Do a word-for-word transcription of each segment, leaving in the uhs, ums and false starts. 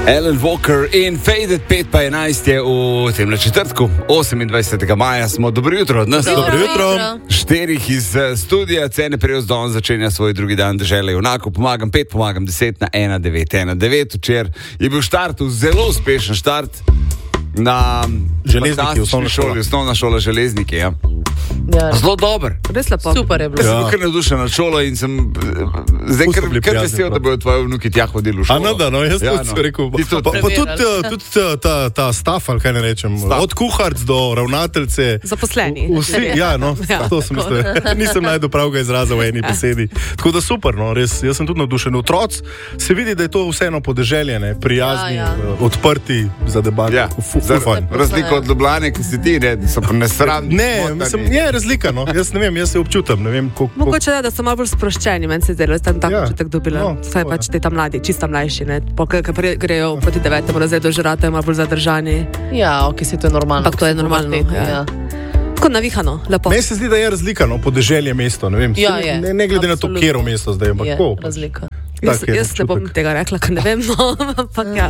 Alan Walker in Faded, pet pa enajst je v tem četrtku, osemindvajsetega maja smo. Dobro jutro od nas. Dobro jutro. Štirih iz studija, cene prejoz don začenja svoj drugi dan dežele junakov. Pomagam pet, pomagam deset na ena devet ena devet. Včeraj je bil štart, zelo uspešen štart na Železniki, osnovna šola. Osnovna šola Železniki, ja. Ja, Zelo dober. res lepo. Super je bilo. Jaz sem kar navdušen nad šolo in sem zdaj kar, kar vesel, da bodo tvoji vnuki tja hodili v šolo. A no, da, no, jaz Ja, tudi no. sem rekel. Ti tudi. Pa, pa tudi, tudi ta, ta staff, ali kaj ne rečem, Staff. od kuharc do ravnateljce. Zaposleni. Vsi, ja, no, Ja, to sem tako. mislil. Nisem najdel pravega izraza v eni besedi. Tako da super, no, res, jaz sem tudi navdušen. Otroci se vidi, da je to vseeno podeželje, ne, prijazni, Ja, ja. eh, odprti za debato. Ja, Fu- fu- za fajn. razliko od Ljubljane, ki si ti, ne, da so pa nesramni. Ne, mislim, je razlika, no. Jaz ne vem, jaz se občutam, ne vem, koliko. Mogoče da, da so malo bolj sproščeni, meni se zdelo, da sem tak Ja. občutek dobila. No, Saj tako pač je. te tam mladi, čisto mlajši, ne. Pol, ko pre- grejo proti devetemu razredu žrate, malo bolj zadržani. Ja, ok, si to je normalno. Ampak to je normalno, ja. Tako navihano, lepo. Meni se zdi, da je razlika, no, podeželje mesto, ne vem. Ja, Saj je. Ne, ne glede na to, Absolutno. kjero mesto zdaj, ampak Je tako. pač. razlika. Jaz, tak je jaz ne bom občutek. tega rekla, ker ne vem, no, ampak ja.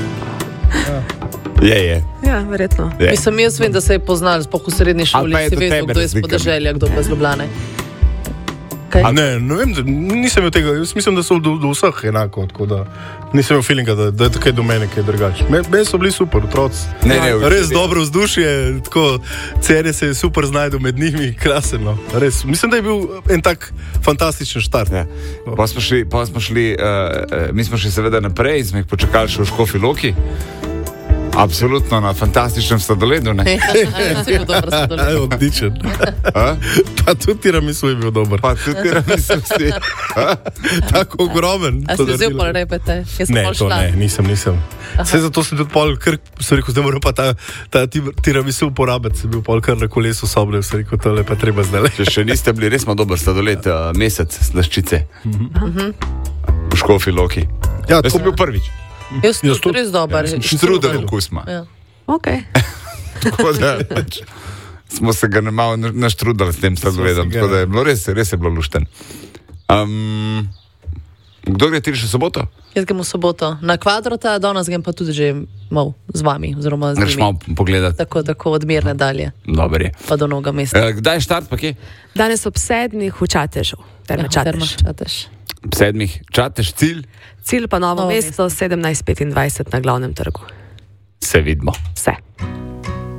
Je, je. Ja, verjetno. je. Mislim, jaz vem, da se je poznal, spoh v srednji Ali pa šoli, je si do vedel, tebe kdo je iz razlika? podeželja, kdo pa iz Ljubljane. Kaj? A ne, ne vem, da- nisem imel tega, jaz mislim, da so do, do vseh enako, tako da nisem imel feelinga, da, da je tukaj do mene kaj drugače. Me- Meni so bili super, otroci. Ne, ne, Res včeraj- dobro vzdušje, tako cene se je super znajdel med njimi, krasen, no. Res, mislim, da je bil en tak fantastičen štart. Ja. Pa smo šli, pa smo šli uh, mi smo šli seveda naprej in smo jih počakali še v Škofji Loki. Absolutno na fantastičnem sladoledu, ne? Si bil dobro Aj, sodeloval. odličen. A? Pa tudi tiramisu je bil dober. Pa tudi tiramisu vsi. Tako ogromen. A si vzel pol repete? Jaz sem Ne, pol to šla. ne, nisem, nisem. Vse zato sem tudi pol, ker sem rekel, zdaj moram pa ta, ta ti- tiramisu uporabiti. Sem bil pol kar na kolesu soble, sem rekel, tole pa treba zdaj. Če še niste bili, res ima dober sladoled, uh, mesec slaščice. V Škofji Loki. Ja, Jaz sem to, bil prvič. Jaz sem Jaz tudi tudi. res dober. Štrudel okus ima. Ja. Ok. Tako da pač, smo se ga malo na- naštrudali s tem sladoledom. Smo se ga. Tako da je bilo res, res je bilo lušten. Um, kdo gre ti še soboto? Jaz grem v soboto na kvadrota, danes grem pa tudi že mal z vami, oziroma z Greš njimi. malo pogledati. Tako, tako od Mirne dalje, Dober je. pa do novega mesta. Uh, kdaj je štart, pa kje? Danes ob sedmih v Čatežu. Terme Ja, Terma Čatež. Čatež. Ob sedmih čateš cilj, Cilj pa Novo Novo mesto, sedemnajst petindvajset na glavnem trgu. se vidimo. Vse.